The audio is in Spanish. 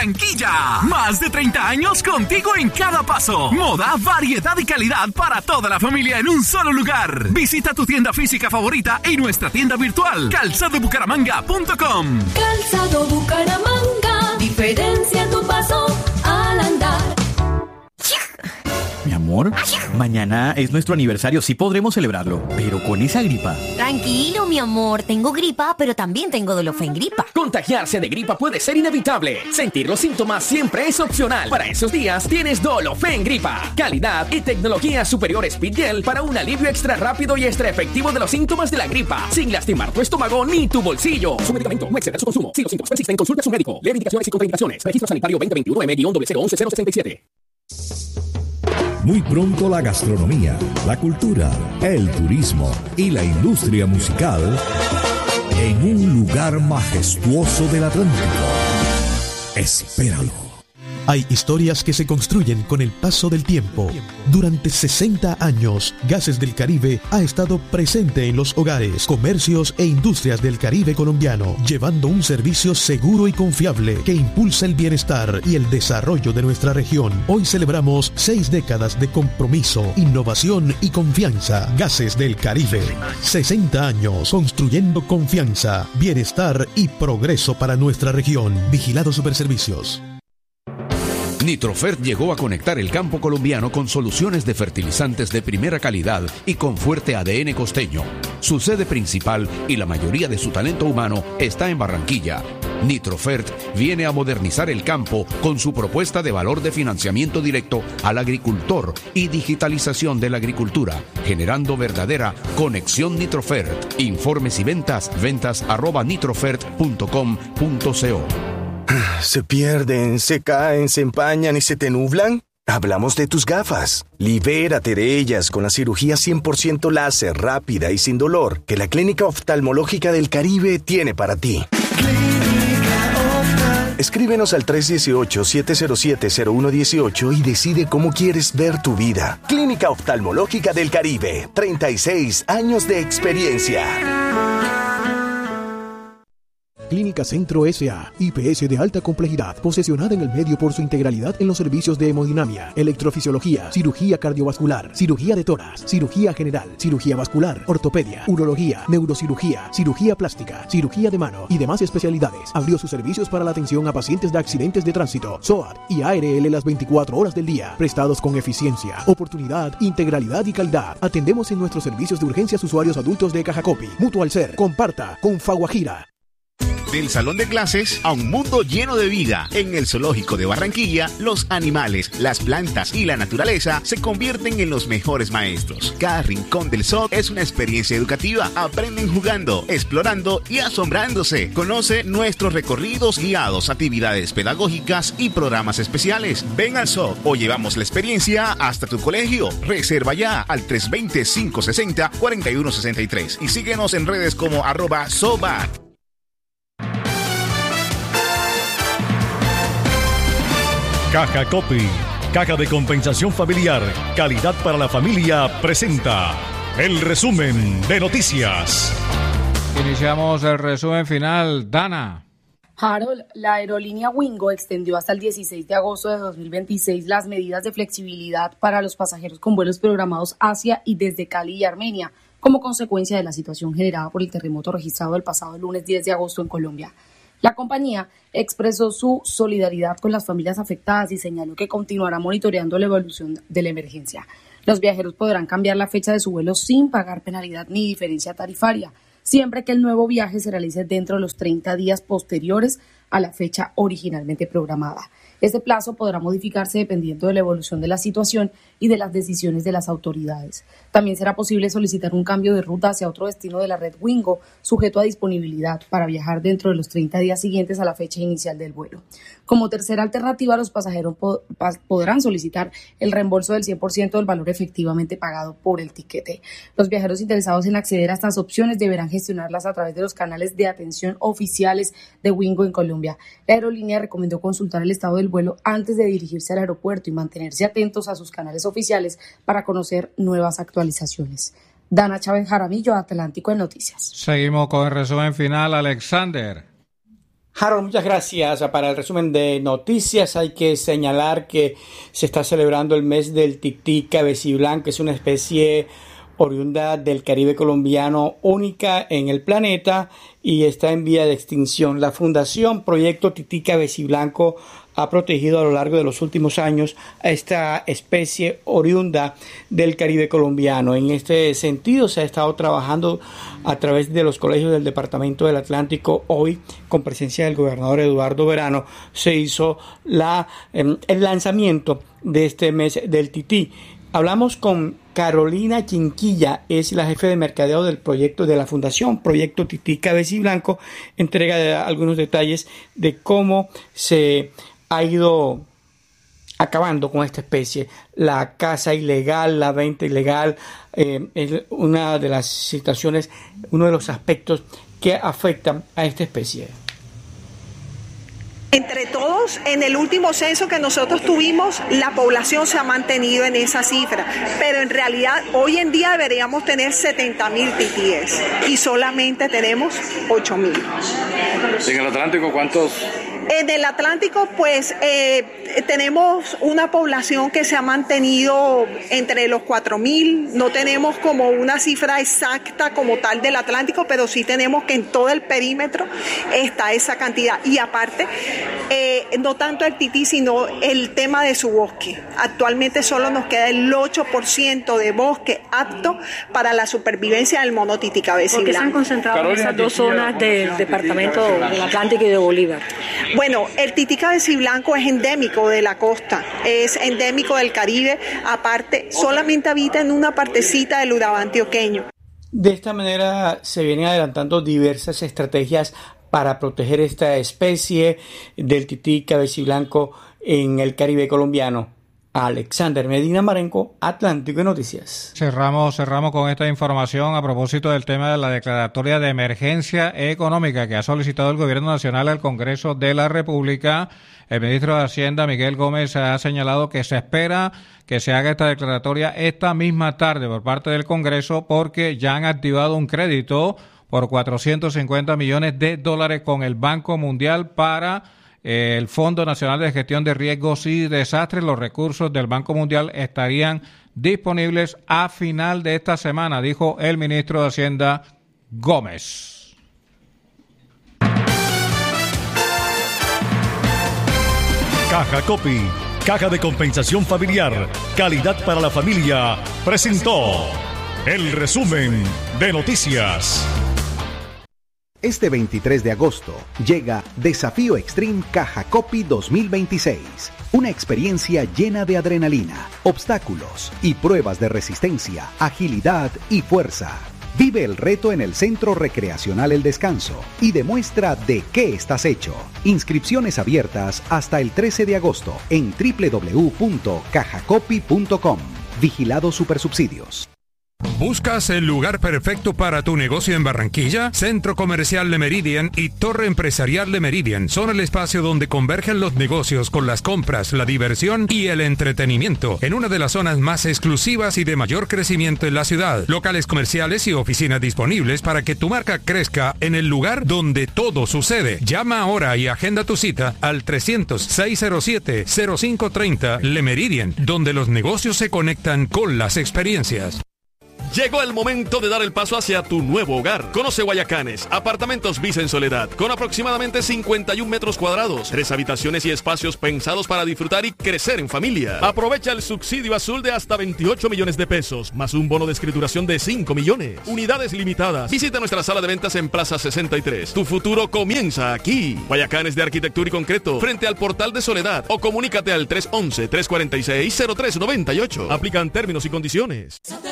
Barranquilla. Más de 30 años contigo en cada paso. Moda, variedad y calidad para toda la familia en un solo lugar. Visita tu tienda física favorita y nuestra tienda virtual, calzadobucaramanga.com. Calzado Bucaramanga, diferencia tu paso al andar. Mi amor, mañana es nuestro aniversario, sí podremos celebrarlo, pero con esa gripa. Tranquilo, mi amor, tengo gripa, pero también tengo Dolofengripa. Contagiarse de gripa puede ser inevitable. Sentir los síntomas siempre es opcional. Para esos días tienes Dolofengripa. Calidad y tecnología superior Speedgel para un alivio extra rápido y extra efectivo de los síntomas de la gripa, sin lastimar tu estómago ni tu bolsillo. Su medicamento no excede su consumo. Si los síntomas persisten, consulta a su médico. Lee indicaciones y contraindicaciones. Registro Sanitario 2021-M-011-067. Muy pronto la gastronomía, la cultura, el turismo y la industria musical en un lugar majestuoso del Atlántico. Espéralo. Hay historias que se construyen con el paso del tiempo. Durante 60 años, Gases del Caribe ha estado presente en los hogares, comercios e industrias del Caribe colombiano, llevando un servicio seguro y confiable que impulsa el bienestar y el desarrollo de nuestra región. Hoy celebramos 6 décadas de compromiso, innovación y confianza. Gases del Caribe. 60 años construyendo confianza, bienestar y progreso para nuestra región. Vigilado Superservicios. Nitrofert llegó a conectar el campo colombiano con soluciones de fertilizantes de primera calidad y con fuerte ADN costeño. Su sede principal y la mayoría de su talento humano está en Barranquilla. Nitrofert viene a modernizar el campo con su propuesta de valor de financiamiento directo al agricultor y digitalización de la agricultura, generando verdadera conexión Nitrofert. Informes y ventas@nitrofert.com.co. ¿Se pierden, se caen, se empañan y se te nublan? Hablamos de tus gafas. Libérate de ellas con la cirugía 100% láser, rápida y sin dolor que la Clínica Oftalmológica del Caribe tiene para ti. Escríbenos al 318-707-0118 y decide cómo quieres ver tu vida. Clínica Oftalmológica del Caribe, 36 años de experiencia. Clínica Centro S.A., IPS de alta complejidad, posesionada en el medio por su integralidad en los servicios de hemodinamia, electrofisiología, cirugía cardiovascular, cirugía de tórax, cirugía general, cirugía vascular, ortopedia, urología, neurocirugía, cirugía plástica, cirugía de mano y demás especialidades. Abrió sus servicios para la atención a pacientes de accidentes de tránsito, SOAT y ARL las 24 horas del día, prestados con eficiencia, oportunidad, integralidad y calidad. Atendemos en nuestros servicios de urgencias usuarios adultos de Cajacopi, Mutual Ser, Comparta, Confaguajira. Del salón de clases a un mundo lleno de vida. En el Zoológico de Barranquilla, los animales, las plantas y la naturaleza se convierten en los mejores maestros. Cada rincón del zoo es una experiencia educativa. Aprenden jugando, explorando y asombrándose. Conoce nuestros recorridos guiados, actividades pedagógicas y programas especiales. Ven al zoo o llevamos la experiencia hasta tu colegio. Reserva ya al 320-560-4163 y síguenos en redes como @zoobat. Caja Copy, Caja de Compensación Familiar, calidad para la familia, presenta el resumen de noticias. Iniciamos el resumen final. Dana. Harold, la aerolínea Wingo extendió hasta el 16 de agosto de 2026 las medidas de flexibilidad para los pasajeros con vuelos programados hacia y desde Cali y Armenia, como consecuencia de la situación generada por el terremoto registrado el pasado lunes 10 de agosto en Colombia. La compañía expresó su solidaridad con las familias afectadas y señaló que continuará monitoreando la evolución de la emergencia. Los viajeros podrán cambiar la fecha de su vuelo sin pagar penalidad ni diferencia tarifaria, siempre que el nuevo viaje se realice dentro de los 30 días posteriores a la fecha originalmente programada. Este plazo podrá modificarse dependiendo de la evolución de la situación y de las decisiones de las autoridades. También será posible solicitar un cambio de ruta hacia otro destino de la red Wingo, sujeto a disponibilidad para viajar dentro de los 30 días siguientes a la fecha inicial del vuelo. Como tercera alternativa, los pasajeros podrán solicitar el reembolso del 100% del valor efectivamente pagado por el tiquete. Los viajeros interesados en acceder a estas opciones deberán gestionarlas a través de los canales de atención oficiales de Wingo en Colombia. La aerolínea recomendó consultar el estado del vuelo antes de dirigirse al aeropuerto y mantenerse atentos a sus canales oficiales para conocer nuevas actualizaciones. Dana Chávez Jaramillo, Atlántico en Noticias. Seguimos con el resumen final, Alexander. Harold, muchas gracias. Para el resumen de noticias hay que señalar que se está celebrando el mes del tití cabeciblanco, que es una especie oriunda del Caribe colombiano única en el planeta y está en vía de extinción. La Fundación Proyecto Tití Cabeciblanco ha protegido a lo largo de los últimos años a esta especie oriunda del Caribe colombiano. En este sentido, se ha estado trabajando a través de los colegios del Departamento del Atlántico. Hoy, con presencia del gobernador Eduardo Verano, se hizo el lanzamiento de este mes del tití. Hablamos con Carolina Chinquilla, es la jefe de mercadeo del proyecto de la Fundación Proyecto Tití Cabeciblanco, entrega algunos detalles de cómo se ha ido acabando con esta especie. La caza ilegal, la venta ilegal, es una de las situaciones, uno de los aspectos que afectan a esta especie. Entre todos, en el último censo que nosotros tuvimos, la población se ha mantenido en esa cifra, pero en realidad hoy en día deberíamos tener 70,000 titíes y solamente tenemos 8,000. ¿En el Atlántico cuántos? En el Atlántico, pues, tenemos una población que se ha mantenido entre los 4,000. No tenemos como una cifra exacta como tal del Atlántico, pero sí tenemos que en todo el perímetro está esa cantidad. Y aparte, no tanto el tití, sino el tema de su bosque. Actualmente solo nos queda el 8% de bosque apto para la supervivencia del mono tití cabeciblanco. ¿Por qué se han concentrado en esas dos zonas del departamento del Atlántico y de Bolívar? Bueno, el tití cabeciblanco es endémico de la costa, es endémico del Caribe, aparte solamente habita en una partecita del Urabá antioqueño. De esta manera se vienen adelantando diversas estrategias para proteger esta especie del tití cabeciblanco en el Caribe colombiano. Alexander Medina Marenco, Atlántico de Noticias. Cerramos con esta información a propósito del tema de la declaratoria de emergencia económica que ha solicitado el Gobierno Nacional al Congreso de la República. El ministro de Hacienda, Miguel Gómez, ha señalado que se espera que se haga esta declaratoria esta misma tarde por parte del Congreso porque ya han activado un crédito por $450 millones con el Banco Mundial para el Fondo Nacional de Gestión de Riesgos y Desastres. Los recursos del Banco Mundial estarían disponibles a final de esta semana, dijo el ministro de Hacienda Gómez. Caja Copy, Caja de Compensación Familiar, Calidad para la Familia, presentó el resumen de noticias. Este 23 de agosto llega Desafío Extreme Caja Copy 2026. Una experiencia llena de adrenalina, obstáculos y pruebas de resistencia, agilidad y fuerza. Vive el reto en el Centro Recreacional El Descanso y demuestra de qué estás hecho. Inscripciones abiertas hasta el 13 de agosto en www.cajacopy.com. Vigilado Supersubsidios. ¿Buscas el lugar perfecto para tu negocio en Barranquilla? Centro Comercial Le Méridien y Torre Empresarial Le Méridien son el espacio donde convergen los negocios con las compras, la diversión y el entretenimiento en una de las zonas más exclusivas y de mayor crecimiento en la ciudad. Locales comerciales y oficinas disponibles para que tu marca crezca en el lugar donde todo sucede. Llama ahora y agenda tu cita al 300-607-0530 Le Méridien, donde los negocios se conectan con las experiencias. Llegó el momento de dar el paso hacia tu nuevo hogar. Conoce Guayacanes, apartamentos Visa en Soledad, con aproximadamente 51 metros cuadrados, 3 habitaciones y espacios pensados para disfrutar y crecer en familia. Aprovecha el subsidio azul de hasta 28 millones de pesos, más un bono de escrituración de 5 millones. Unidades limitadas. Visita nuestra sala de ventas en Plaza 63. Tu futuro comienza aquí. Guayacanes de Arquitectura y Concreto, frente al Portal de Soledad, o comunícate al 311-346-0398. Aplican términos y condiciones.